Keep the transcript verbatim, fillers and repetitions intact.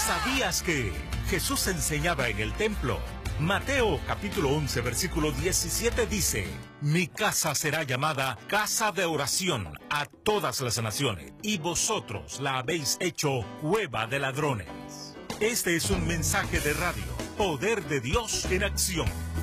¿Sabías que Jesús enseñaba en el templo? Mateo capítulo once versículo diecisiete dice: Mi casa será llamada casa de oración a todas las naciones, y vosotros la habéis hecho cueva de ladrones. Este es un mensaje de radio, Poder de Dios en acción,